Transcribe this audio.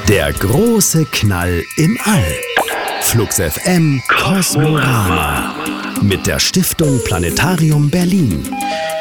Der große Knall im All. Flux FM Kosmorama mit der Stiftung Planetarium Berlin.